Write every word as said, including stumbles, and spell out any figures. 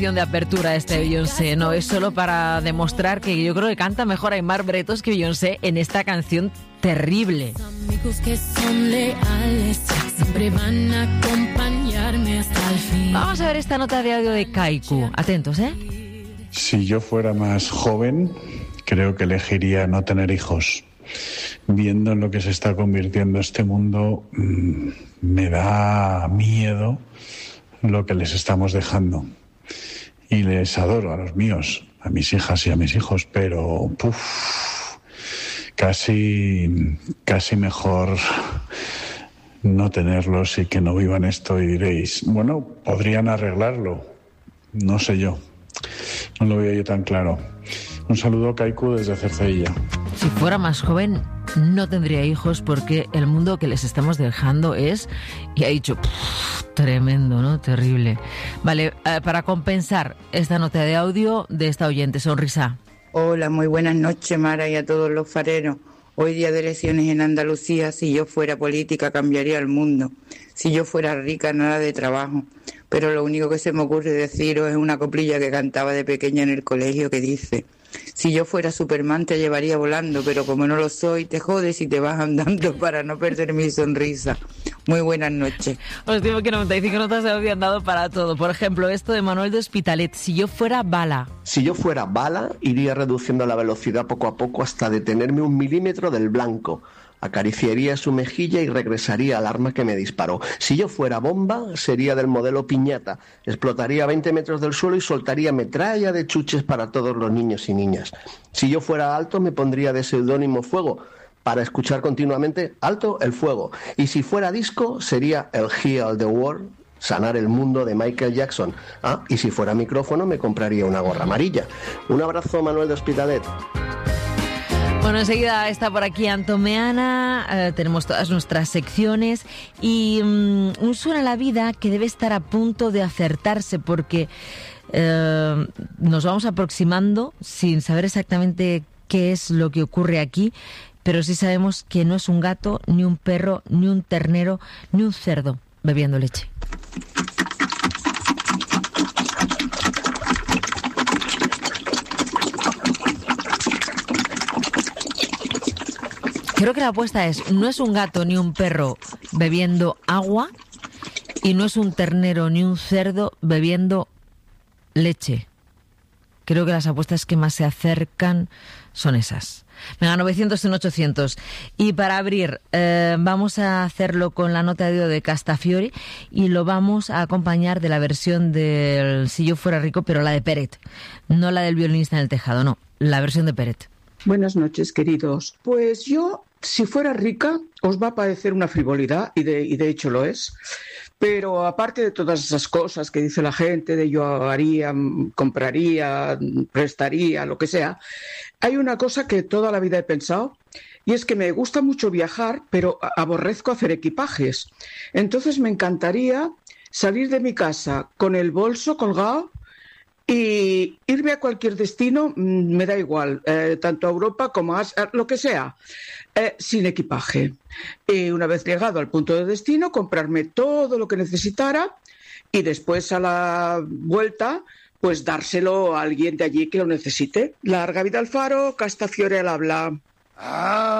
de apertura este Beyoncé, no es solo para demostrar que yo creo que canta mejor Aimar Bretos que Beyoncé en esta canción terrible. Amigos que son leales siempre van a acompañarme hasta el fin. Vamos a ver esta nota de audio de Kaiku. Atentos, ¿eh? Si yo fuera más joven, creo que elegiría no tener hijos. Viendo en lo que se está convirtiendo este mundo, mmm, me da miedo lo que les estamos dejando. Y les adoro a los míos, a mis hijas y a mis hijos, pero puf, casi, casi mejor no tenerlos y que no vivan esto. Y diréis, bueno, podrían arreglarlo, no sé yo, no lo veo yo tan claro. Un saludo, Kaiku, desde Cercedilla. Si fuera más joven, no tendría hijos porque el mundo que les estamos dejando es, y ha dicho, pff, tremendo, ¿no? Terrible. Vale, eh, para compensar esta nota de audio de esta oyente, Sonrisa. Hola, muy buenas noches, Mara, y a todos los fareros. Hoy día de elecciones en Andalucía, si yo fuera política cambiaría el mundo. Si yo fuera rica, nada de trabajo. Pero lo único que se me ocurre deciros es una coplilla que cantaba de pequeña en el colegio que dice: si yo fuera Superman te llevaría volando, pero como no lo soy, te jodes y te vas andando para no perder mi sonrisa. Muy buenas noches. Os digo que noventa y cinco notas de audio han dado para todo. Por ejemplo, esto de Manuel de Hospitalet: si yo fuera bala. Si yo fuera bala, iría reduciendo la velocidad poco a poco hasta detenerme un milímetro del blanco. Acariciaría su mejilla y regresaría al arma que me disparó. Si yo fuera bomba, sería del modelo piñata. Explotaría a veinte metros del suelo y soltaría metralla de chuches para todos los niños y niñas. Si yo fuera alto, me pondría de seudónimo Fuego, para escuchar continuamente Alto el Fuego. Y si fuera disco, sería el Heal the World, Sanar el Mundo de Michael Jackson. Ah, y si fuera micrófono, me compraría una gorra amarilla. Un abrazo, Manuel de Hospitalet. Bueno, enseguida está por aquí Antomeana, eh, tenemos todas nuestras secciones y um, un suena la vida que debe estar a punto de acertarse porque eh, nos vamos aproximando sin saber exactamente qué es lo que ocurre aquí, pero sí sabemos que no es un gato, ni un perro, ni un ternero, ni un cerdo bebiendo leche. Creo que la apuesta es, no es un gato ni un perro bebiendo agua y no es un ternero ni un cerdo bebiendo leche. Creo que las apuestas que más se acercan son esas. Venga, novecientos uno ochocientos. Y para abrir, eh, vamos a hacerlo con la nota de audio de Castafiore y lo vamos a acompañar de la versión del Si yo fuera rico, pero la de Peret. No la del violinista en el tejado, no, la versión de Peret. Buenas noches, queridos. Pues yo, si fuera rica, os va a parecer una frivolidad, y de, y de hecho lo es, pero aparte de todas esas cosas que dice la gente, de yo haría, compraría, prestaría, lo que sea, hay una cosa que toda la vida he pensado, y es que me gusta mucho viajar, pero aborrezco hacer equipajes. Entonces me encantaría salir de mi casa con el bolso colgado y irme a cualquier destino, me da igual, eh, tanto a Europa como a Asia, lo que sea, eh, sin equipaje. Y una vez llegado al punto de destino, comprarme todo lo que necesitara y después a la vuelta, pues dárselo a alguien de allí que lo necesite. Larga vida al faro, Castafiore al habla. Ah.